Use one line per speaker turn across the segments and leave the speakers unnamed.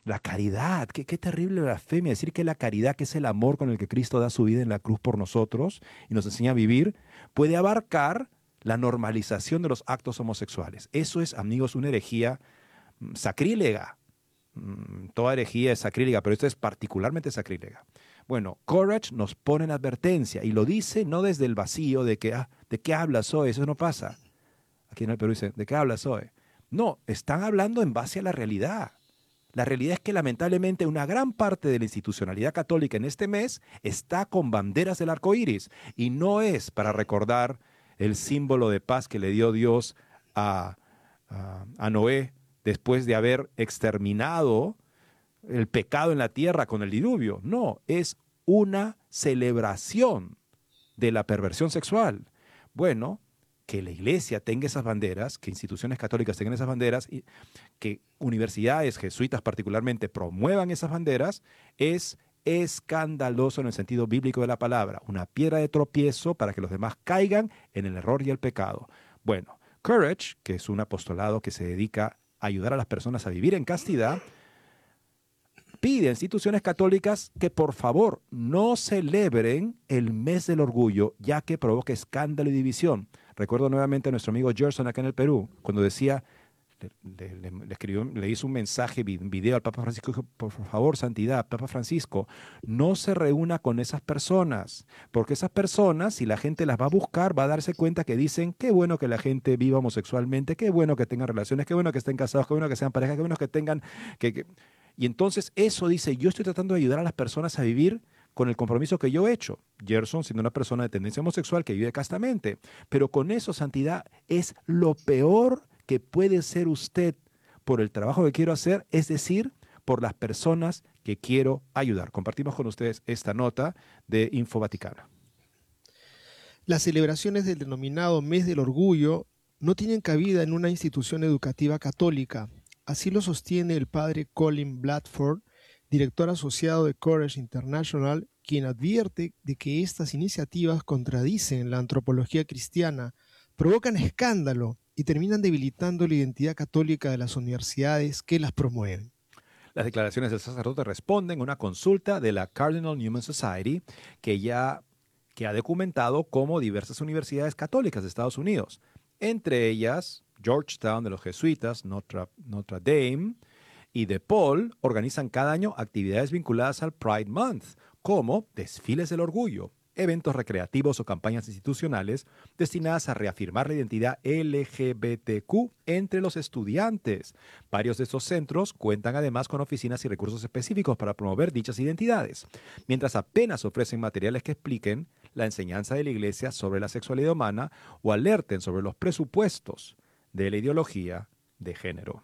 La caridad, qué terrible blasfemia decir que la caridad, que es el amor con el que Cristo da su vida en la cruz por nosotros y nos enseña a vivir, puede abarcar la normalización de los actos homosexuales. Eso es, amigos, una herejía sacrílega. Toda herejía es sacrílega, pero esto es particularmente sacrílega. Bueno, Courage nos pone en advertencia y lo dice no desde el vacío de que, ¿de qué hablas hoy? Eso no pasa. Aquí en el Perú dice, ¿de qué hablas hoy? No, están hablando en base a la realidad. La realidad es que lamentablemente una gran parte de la institucionalidad católica en este mes está con banderas del arco iris y no es para recordar el símbolo de paz que le dio Dios a Noé después de haber exterminado el pecado en la tierra con el diluvio. No, es una celebración de la perversión sexual. Bueno, que la iglesia tenga esas banderas, que instituciones católicas tengan esas banderas, y que universidades jesuitas particularmente promuevan esas banderas, es escandaloso en el sentido bíblico de la palabra, una piedra de tropiezo para que los demás caigan en el error y el pecado. Bueno, Courage, que es un apostolado que se dedica a ayudar a las personas a vivir en castidad, pide a instituciones católicas que por favor no celebren el mes del orgullo, ya que provoca escándalo y división. Recuerdo nuevamente a nuestro amigo Gerson acá en el Perú, cuando decía, le hizo un mensaje, un video al Papa Francisco, dijo, por favor, santidad, Papa Francisco, no se reúna con esas personas, porque esas personas, si la gente las va a buscar, va a darse cuenta que dicen, qué bueno que la gente viva homosexualmente, qué bueno que tengan relaciones, qué bueno que estén casados, qué bueno que sean parejas, qué bueno que tengan... Y entonces eso dice, yo estoy tratando de ayudar a las personas a vivir con el compromiso que yo he hecho. Gerson, siendo una persona de tendencia homosexual que vive castamente. Pero con eso, santidad, es lo peor que puede ser usted por el trabajo que quiero hacer, es decir, por las personas que quiero ayudar. Compartimos con ustedes esta nota de Info Vaticana.
Las celebraciones del denominado Mes del Orgullo no tienen cabida en una institución educativa católica. Así lo sostiene el padre Colin Bradford, director asociado de Courage International, quien advierte de que estas iniciativas contradicen la antropología cristiana, provocan escándalo y terminan debilitando la identidad católica de las universidades que las promueven.
Las declaraciones del sacerdote responden a una consulta de la Cardinal Newman Society que ha documentado cómo diversas universidades católicas de Estados Unidos, entre ellas Georgetown de los jesuitas, Notre Dame y DePaul, organizan cada año actividades vinculadas al Pride Month, como desfiles del orgullo, eventos recreativos o campañas institucionales destinadas a reafirmar la identidad LGBTQ entre los estudiantes. Varios de estos centros cuentan además con oficinas y recursos específicos para promover dichas identidades, mientras apenas ofrecen materiales que expliquen la enseñanza de la Iglesia sobre la sexualidad humana o alerten sobre los presupuestos de la ideología de género.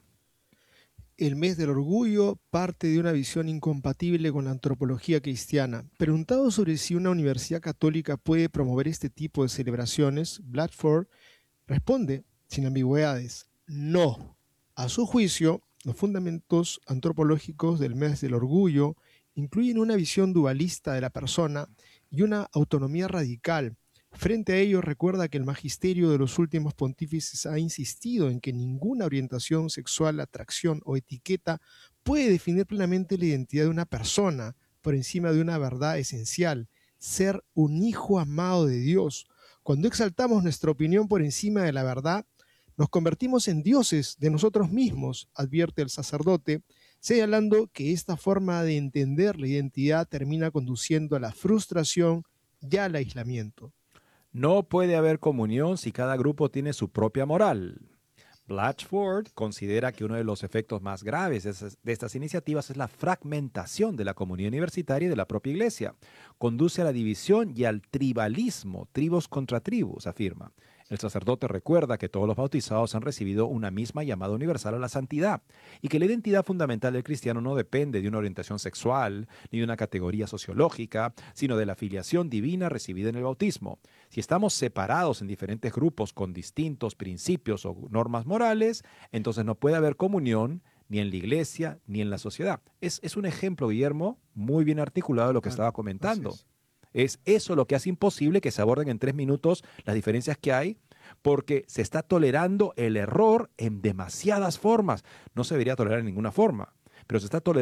El mes del orgullo parte de una visión incompatible con la antropología cristiana. Preguntado sobre si una universidad católica puede promover este tipo de celebraciones, Bradford responde, sin ambigüedades, no. A su juicio, los fundamentos antropológicos del mes del orgullo incluyen una visión dualista de la persona y una autonomía radical. Frente a ello, recuerda que el magisterio de los últimos pontífices ha insistido en que ninguna orientación sexual, atracción o etiqueta puede definir plenamente la identidad de una persona por encima de una verdad esencial, ser un hijo amado de Dios. Cuando exaltamos nuestra opinión por encima de la verdad, nos convertimos en dioses de nosotros mismos, advierte el sacerdote, señalando que esta forma de entender la identidad termina conduciendo a la frustración y al aislamiento.
No puede haber comunión si cada grupo tiene su propia moral. Blatchford considera que uno de los efectos más graves de estas iniciativas es la fragmentación de la comunidad universitaria y de la propia iglesia. Conduce a la división y al tribalismo, tribus contra tribus, afirma. El sacerdote recuerda que todos los bautizados han recibido una misma llamada universal a la santidad y que la identidad fundamental del cristiano no depende de una orientación sexual ni de una categoría sociológica, sino de la filiación divina recibida en el bautismo. Si estamos separados en diferentes grupos con distintos principios o normas morales, entonces no puede haber comunión ni en la iglesia ni en la sociedad. Es un ejemplo, Guillermo, muy bien articulado de lo que estaba comentando. Es eso lo que hace imposible que se aborden en 3 minutos las diferencias que hay, porque se está tolerando el error en demasiadas formas. No se debería tolerar en ninguna forma, pero se está tolerando